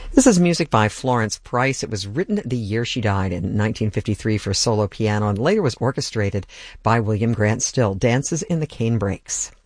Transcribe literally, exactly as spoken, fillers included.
This is music by Florence Price. It was written the year she died in nineteen fifty-three for solo piano and later was orchestrated by William Grant Still. Dances in the Cane Brakes.